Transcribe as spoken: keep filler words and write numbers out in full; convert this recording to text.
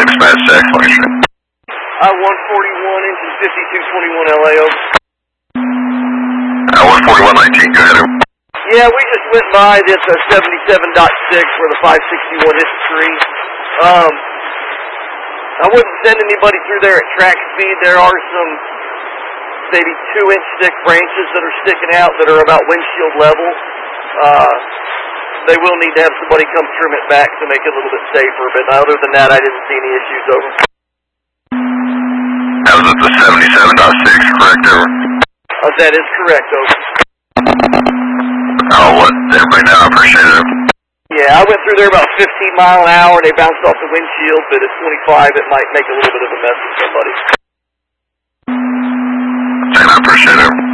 dispatch to explanation. I one forty-one, engine fifty-two twenty-one L A, over. I one forty-one nineteen, go ahead. Yeah, we just went by this uh, seventy-seven point six where the five sixty-one hit the tree. Um, I wouldn't send anybody through there at track speed. There are some maybe two-inch thick branches that are sticking out that are about windshield level. Uh, they will need to have somebody come trim it back to make it a little bit safer, but other than that, I didn't see any issues, over. That was at the seventy-seven point six, correct, over? Uh, that is correct, over. I'll let everybody know, I appreciate it. Yeah, I went through there about fifteen mile an hour, and they bounced off the windshield, but at twenty-five, it might make a little bit of a mess with somebody. I appreciate it.